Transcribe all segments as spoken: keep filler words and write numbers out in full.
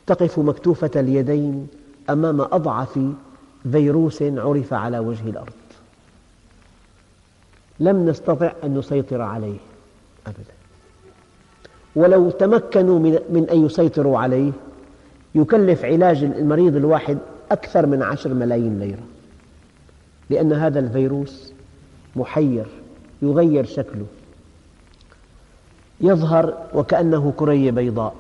تقف مكتوفة اليدين أمام أضعف فيروس عرف على وجه الأرض، لم نستطع أن نسيطر عليه أبدا، ولو تمكنوا من أن يسيطروا عليه يكلف علاج المريض الواحد أكثر من عشر ملايين ليرة، لأن هذا الفيروس محير، يغير شكله، يظهر وكأنه كرية بيضاء،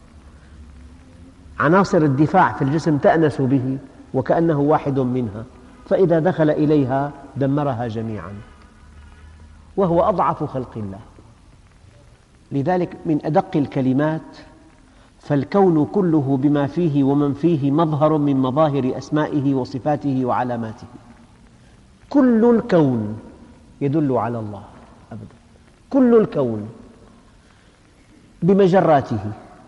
عناصر الدفاع في الجسم تأنس به وكأنه واحد منها، فإذا دخل إليها دمرها جميعا، وهو أضعف خلق الله. لذلك من أدق الكلمات: فالكون كله بما فيه ومن فيه مظهر من مظاهر أسمائه وصفاته وعلاماته. كل الكون يدل على الله أبدا، كل الكون بمجراته،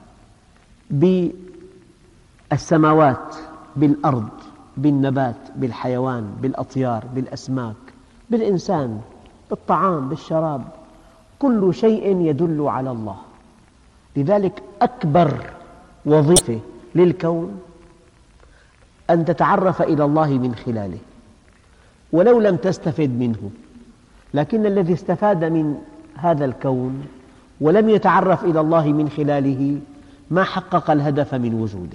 بالسماوات، بالأرض، بالنبات، بالحيوان، بالأطيار، بالأسماك، بالإنسان، بالطعام، بالشراب، كل شيء يدل على الله. لذلك أكبر وظيفة للكون أن تتعرف إلى الله من خلاله، ولو لم تستفد منه، لكن الذي استفاد من هذا الكون ولم يتعرف إلى الله من خلاله ما حقق الهدف من وجوده.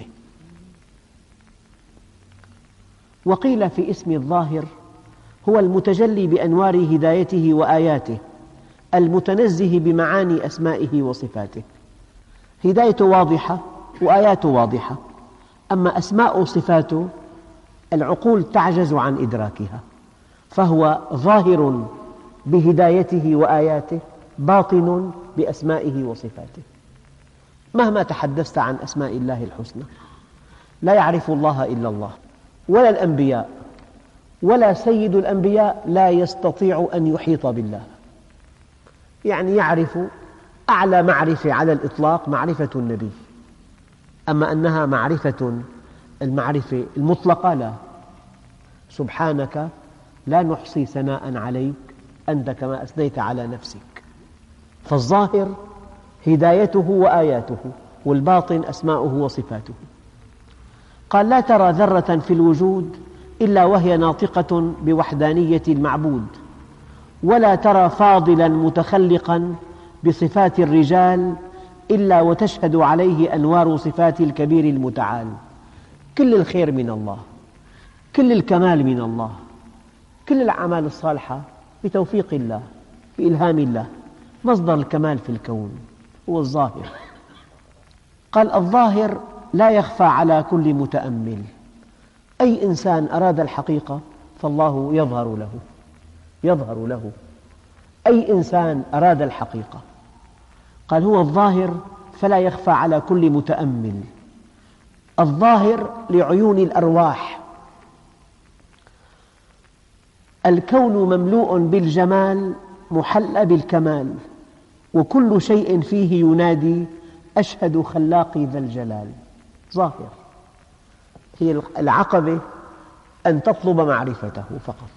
وقيل في اسم الظاهر: هو المتجلي بأنوار هدايته وآياته، المتنزه بمعاني أسمائه وصفاته. هدايته واضحة وآياته واضحة، أما أسماء وصفاته العقول تعجز عن إدراكها، فهو ظاهر بهدايته وآياته، باطن بأسمائه وصفاته. مهما تحدثت عن أسماء الله الحسنى لا يعرف الله إلا الله، ولا الأنبياء، ولا سيد الأنبياء لا يستطيع أن يحيط بالله، يعني يعرف أعلى معرفة على الإطلاق معرفة النبي، أما أنها معرفة المعرفة المطلقة لا. سبحانك لا نحصي ثناء عليك أنت كما أثنيت على نفسك. فالظاهر هدايته وآياته، والباطن أسماؤه وصفاته. قال: لا ترى ذرة في الوجود إلا وهي ناطقة بوحدانية المعبود، ولا ترى فاضلا متخلقا بصفات الرجال إلا وتشهد عليه أنوار صفات الكبير المتعال. كل الخير من الله، كل الكمال من الله، كل الأعمال الصالحة بتوفيق الله، بإلهام الله. مصدر الكمال في الكون هو الظاهر. قال: الظاهر لا يخفى على كل متأمل. أي إنسان أراد الحقيقة فالله يظهر له، يظهر له. أي إنسان أراد الحقيقة، قال: هو الظاهر فلا يخفى على كل متأمل. الظاهر لعيون الأرواح. الكون مملوء بالجمال محلى بالكمال، وكل شيء فيه ينادي: أشهد خلاقي ذا الجلال. ظاهر. هي العقبة أن تطلب معرفته فقط،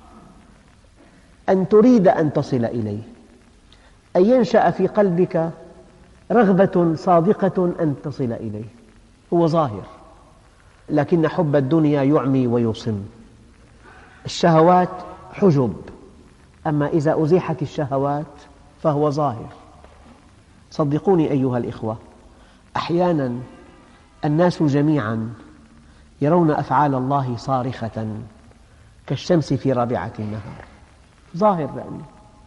أن تريد أن تصل إليه، أن ينشأ في قلبك رغبة صادقة أن تصل إليه. هو ظاهر، لكن حب الدنيا يعمي ويصم. الشهوات حجب، أما إذا أزيحت الشهوات فهو ظاهر. صدقوني أيها الإخوة، أحيانا الناس جميعا يرون أفعال الله صارخة كالشمس في رابعة النهار. ظاهر لأنه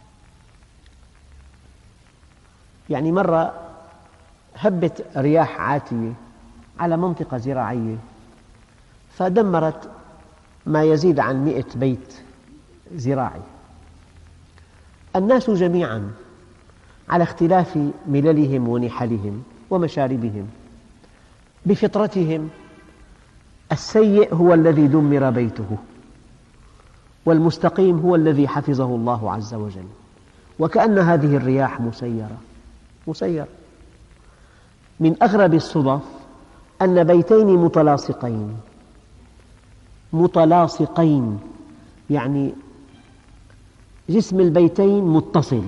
يعني مرة هبت رياح عاتية على منطقة زراعية فدمرت ما يزيد عن مئة بيت زراعي. الناس جميعا على اختلاف مللهم ونحلهم ومشاربهم بفطرتهم السيء هو الذي دمر بيته، والمستقيم هو الذي حفظه الله عز وجل. وكأن هذه الرياح مسيرة مسيرة. من أغرب الصدف أن بيتين متلاصقين متلاصقين يعني جسم البيتين متصل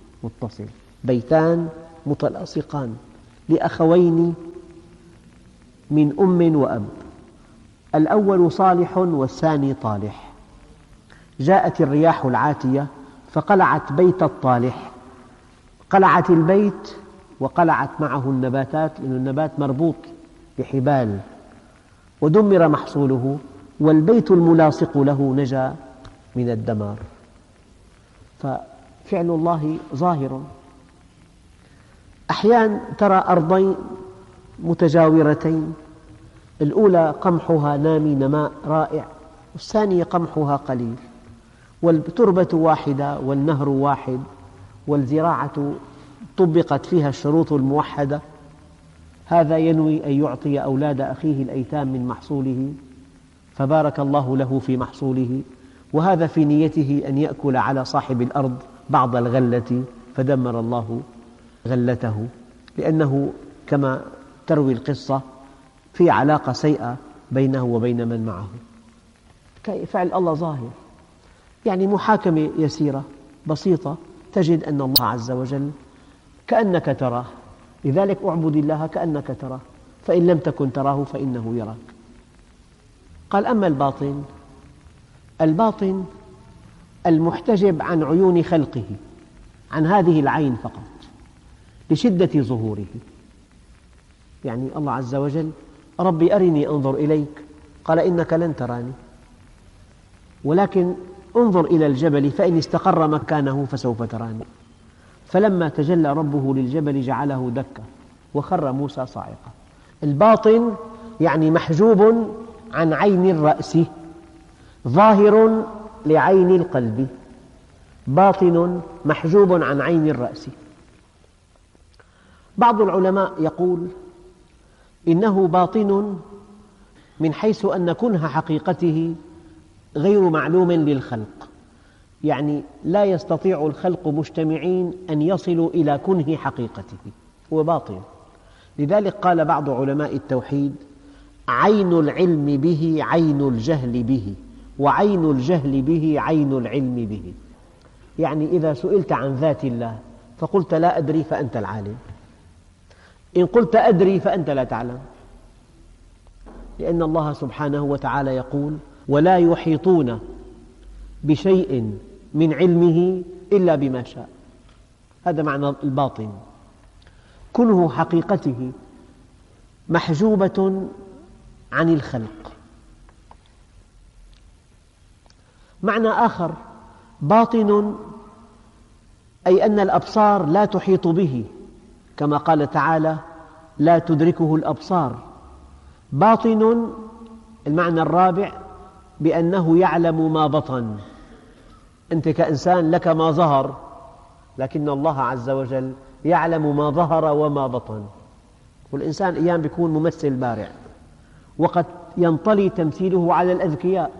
متصل بيتان متلاصقان لأخوين من أم وأب، الأول صالح والثاني طالح. جاءت الرياح العاتية فقلعت بيت الطالح، قلعت البيت وقلعت معه النباتات، لأن النبات مربوط بحبال، ودمر محصوله، والبيت الملاصق له نجا من الدمار. ففعل الله ظاهر. أحيانا ترى أرضين متجاورتين، الأولى قمحها نامي نماء رائع، والثانية قمحها قليل، والتربة واحدة والنهر واحد، والزراعة طبقت فيها الشروط الموحدة. هذا ينوي أن يعطي أولاد أخيه الأيتام من محصوله فبارك الله له في محصوله، وهذا في نيته أن يأكل على صاحب الأرض بعض الغلة فدمر الله غلته، لأنه كما تروي القصة في علاقة سيئة بينه وبين من معه. فعل الله ظاهر، يعني محاكمة يسيرة بسيطة تجد أن الله عز وجل كأنك تراه، لذلك اعبد الله كأنك تراه، فإن لم تكن تراه فإنه يراك. قال: أما الباطن، الباطن المحتجب عن عيون خلقه، عن هذه العين فقط لشدة ظهوره. يعني الله عز وجل: ربي أرني أنظر إليك، قال: إنك لن تراني، ولكن انظر إلى الجبل فإن استقر مكانه فسوف تراني. فلما تجلى ربه للجبل جعله دكا وخر موسى صاعقا. الباطن يعني محجوب عن عين الرأس، ظاهر لعين القلب. باطن محجوب عن عين الرأس. بعض العلماء يقول إنه باطن من حيث أن كنه حقيقته غير معلوم للخلق، يعني لا يستطيع الخلق مجتمعين أن يصلوا إلى كنه حقيقته، هو باطن. لذلك قال بعض علماء التوحيد: عين العلم به عين الجهل به، وعين الجهل به عين العلم به. يعني إذا سئلت عن ذات الله فقلت لا أدري فأنت العالم، إن قلت أدري فأنت لا تعلم، لأن الله سبحانه وتعالى يقول: ولا يحيطون بشيء من علمه إلا بما شاء. هذا معنى الباطن، كنه حقيقته محجوبة عن الخلق. معنى آخر: باطن أي أن الأبصار لا تحيط به، كما قال تعالى: لا تدركه الأبصار. باطن المعنى الرابع بأنه يعلم ما بطن. أنت كإنسان لك ما ظهر، لكن الله عز وجل يعلم ما ظهر وما بطن. والإنسان أيام يكون ممثل بارع، وقد ينطلي تمثيله على الأذكياء.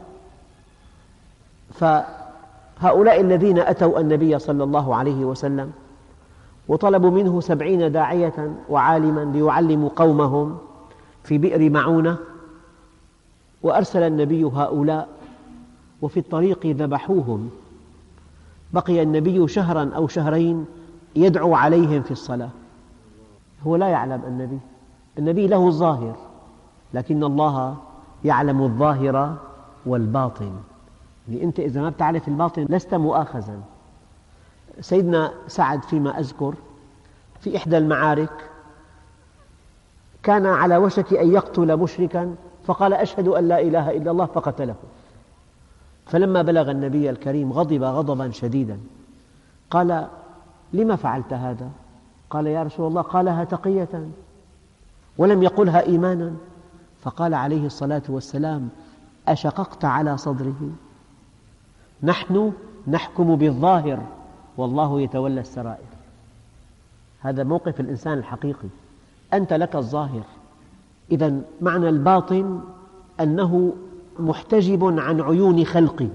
فهؤلاء الذين أتوا النبي صلى الله عليه وسلم وطلبوا منه سبعين داعية وعالما ليعلموا قومهم في بئر معونة، وأرسل النبي هؤلاء، وفي الطريق ذبحوهم. بقي النبي شهرا أو شهرين يدعو عليهم في الصلاة. هو لا يعلم النبي، النبي له الظاهر، لكن الله يعلم الظاهر والباطن. يعني أنت إذا ما بتعرف الباطن لست مؤاخذا. سيدنا سعد فيما أذكر في إحدى المعارك كان على وشك أن يقتل مشركا فقال: أشهد أن لا إله إلا الله، فقتله. فلما بلغ النبي الكريم غضب غضبا شديدا، قال: لم فعلت هذا؟ قال: يا رسول الله، قالها تقية ولم يقلها إيمانا. فقال عليه الصلاة والسلام: أشققت على صدره؟ نحن نحكم بالظاهر والله يتولى السرائر. هذا موقف الإنسان الحقيقي، أنت لك الظاهر. إذن معنى الباطن أنه محتجب عن عيون خلقه.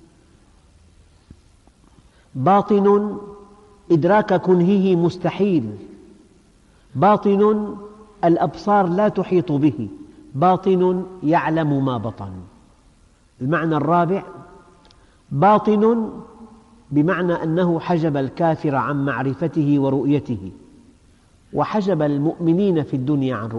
باطن إدراك كنهه مستحيل. باطن الأبصار لا تحيط به. باطن يعلم ما بطن. المعنى الرابع: باطن بمعنى أنه حجب الكافر عن معرفته ورؤيته، وحجب المؤمنين في الدنيا عن رؤيته.